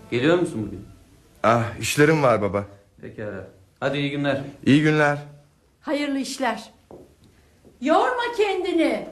Geliyor musun bugün? İşlerim var baba. Pekala. Hadi iyi günler. İyi günler. Hayırlı işler. Yorma kendini.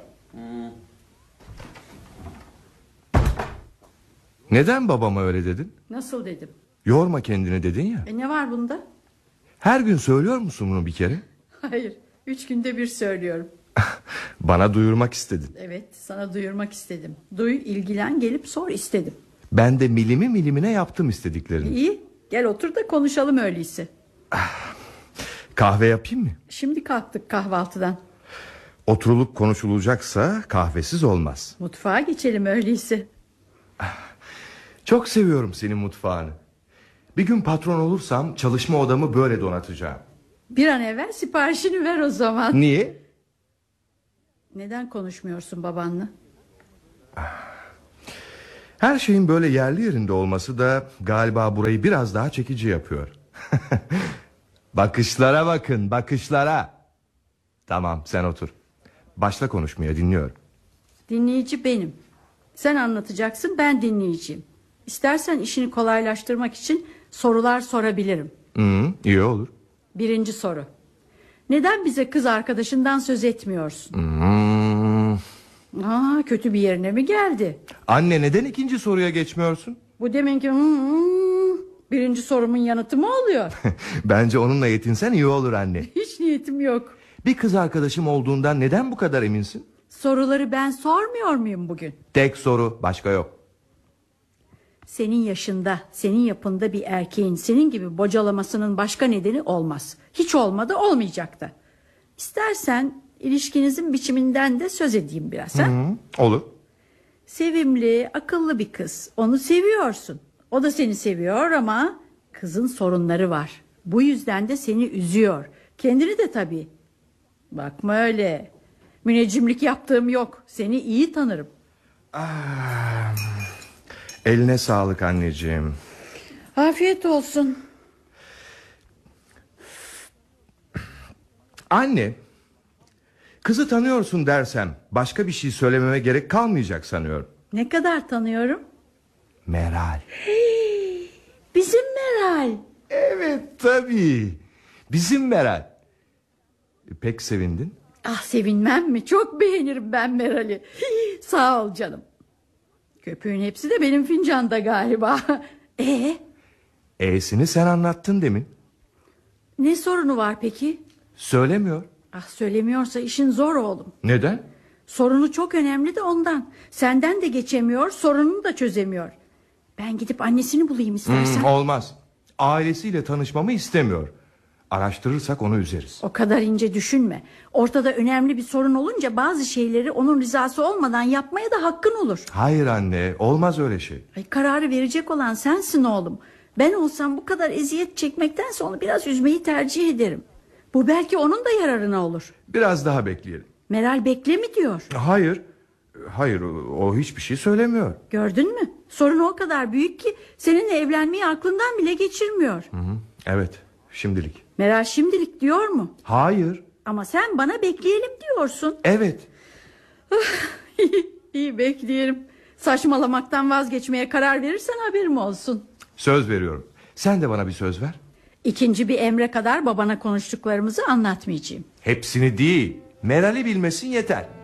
Neden babama öyle dedin? Nasıl dedim? Yorma kendini dedin ya. Ne var bunda? Her gün söylüyor musun bunu bir kere? Hayır, 3 günde bir söylüyorum. Bana duyurmak istedin. Evet, sana duyurmak istedim. Duy, ilgilen, gelip sor istedim. Ben de milimi milimine yaptım istediklerini. İyi, gel otur da konuşalım öyleyse. Kahve yapayım mı? Şimdi kalktık kahvaltıdan. Oturulup konuşulacaksa kahvesiz olmaz. Mutfağa geçelim öyleyse. Çok seviyorum senin mutfağını. Bir gün patron olursam çalışma odamı böyle donatacağım. Bir an evvel siparişini ver o zaman. Niye? Neden konuşmuyorsun babanla? Her şeyin böyle yerli yerinde olması da galiba burayı biraz daha çekici yapıyor. Bakışlara bakın, bakışlara. Tamam, sen otur. Başla konuşmaya, dinliyorum. Dinleyici benim. Sen anlatacaksın, ben dinleyeceğim. İstersen işini kolaylaştırmak için sorular sorabilirim. İyi olur. 1. soru. Neden bize kız arkadaşından söz etmiyorsun? Kötü bir yerine mi geldi? Anne, neden 2. soruya geçmiyorsun? Bu deminki 1. sorumun yanıtı mı oluyor? Bence onunla yetinsen iyi olur anne. Hiç niyetim yok. Bir kız arkadaşım olduğundan neden bu kadar eminsin? Soruları ben sormuyor muyum bugün? Tek soru, başka yok. Senin yaşında, senin yapında bir erkeğin senin gibi bocalamasının başka nedeni olmaz. Hiç olmadı, olmayacak da. İstersen ilişkinizin biçiminden de söz edeyim biraz. Olur. Sevimli, akıllı bir kız. Onu seviyorsun. O da seni seviyor ama kızın sorunları var. Bu yüzden de seni üzüyor. Kendini de tabii. Bakma öyle. Müneccimlik yaptığım yok. Seni iyi tanırım. Eline sağlık anneciğim. Afiyet olsun. Anne, kızı tanıyorsun dersem başka bir şey söylememe gerek kalmayacak sanıyorum. Ne kadar tanıyorum? Meral. Bizim Meral. Evet, tabii. Bizim Meral. Pek sevindin. Sevinmem mi? Çok beğenirim ben Meral'i. Sağ ol canım. Köpüğün hepsi de benim fincanda galiba. E'sini sen anlattın demin. Ne sorunu var peki? Söylemiyor. Söylemiyorsa işin zor oğlum. Neden? Sorunu çok önemli de ondan. Senden de geçemiyor, sorununu da çözemiyor. Ben gidip annesini bulayım istersen. Olmaz. Ailesiyle tanışmamı istemiyor. Araştırırsak onu üzeriz. O kadar ince düşünme. Ortada önemli bir sorun olunca bazı şeyleri onun rızası olmadan yapmaya da hakkın olur. Hayır anne, olmaz öyle şey. Kararı verecek olan sensin oğlum. Ben olsam bu kadar eziyet çekmektense onu biraz üzmeyi tercih ederim. Bu belki onun da yararına olur. Biraz daha bekleyelim. Meral bekle mi diyor? Hayır, o hiçbir şey söylemiyor. Gördün mü? Sorun o kadar büyük ki seninle evlenmeyi aklından bile geçirmiyor. Evet, şimdilik. Meral şimdilik diyor mu? Hayır. Ama sen bana bekleyelim diyorsun. Evet. İyi bekleyelim. Saçmalamaktan vazgeçmeye karar verirsen haberim olsun. Söz veriyorum. Sen de bana bir söz ver. 2. bir emre kadar babana konuştuklarımızı anlatmayacağım. Hepsini değil, Meral'i bilmesin yeter.